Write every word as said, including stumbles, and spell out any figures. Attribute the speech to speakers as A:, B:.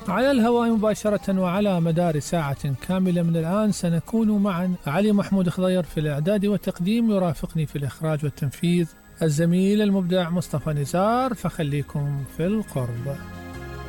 A: على الهواء مباشرة وعلى مدار ساعة كاملة من الآن سنكون معا علي محمود خضير في الإعداد والتقديم، يرافقني في الإخراج والتنفيذ الزميل المبدع مصطفى نزار، فخليكم في القرب.